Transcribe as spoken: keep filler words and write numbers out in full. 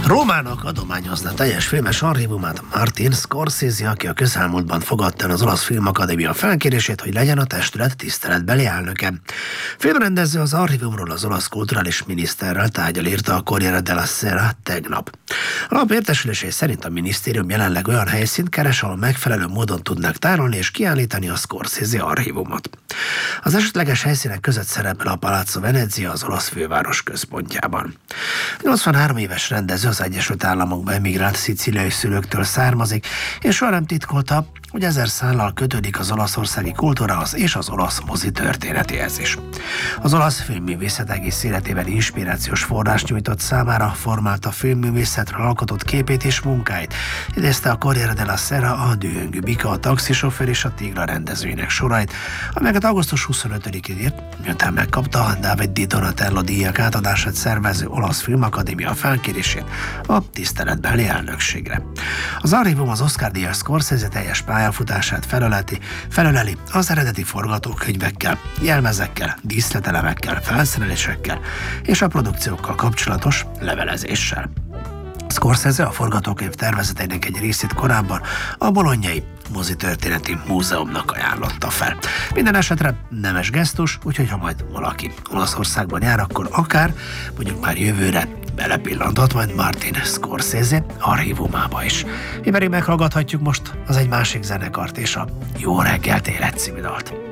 Rómának adományozna teljes filmes archívumát Martin Scorsese, aki a közelmúltban fogadta el az Olasz Filmakadémia felkérését, hogy legyen a testület tiszteletbeli elnöke. Filmrendező az archívumról az olasz kulturális miniszterrel tárgyal, írta a Corriere della Sera tegnap. A lap értesülései szerint a minisztérium jelenleg olyan helyszínt keres, ahol megfelelő módon tudnak tárolni és kiállítani a Scorsese archívumot. Az esetleges helyszínek között szerepel a Palazzo Venezia, az olasz főváros központjában. nyolcvanhárom éves rendező az Egyesült Államokba emigrált szicíliai szülőktől származik, és soha nem titkolta, hogy ezer szállal kötődik az olaszországi kultúrához és az olasz mozi történetéhez is. Az olasz filmművészet egész életében inspirációs forrás nyújtott számára, formálta filmművészetről alkotott képét és munkáit, idézte a Corriere della Sera a Dühöngő bika, a taxisofőr és a Tégla rendezőinek sorait, amelyeket augusztus huszonötödikén írt, miután megkapta a David Di Donatello díjak átadását szervező Olasz Filmakadémia felkérését a tiszteletbeli elnökségre. Az archívum az Oscar-díjas Scorsese teljes pályafutását felöleti, felöleli az eredeti forgatókönyvekkel, jelmezekkel, díszletelemekkel, felszerelésekkel és a produkciókkal kapcsolatos levelezéssel. Scorsese a forgatókönyv tervezeteinek egy részét korábban a Bolognai Mozitörténeti Múzeumnak ajánlotta fel. Minden esetre nemes gesztus, úgyhogy ha majd valaki Olaszországban jár, akkor akár mondjuk már jövőre belepillanthat majd Martin Scorsese archívumába is. Mi pedig meghallgathatjuk most az Egy másik zenekart és a Jó reggelt élet című dalt.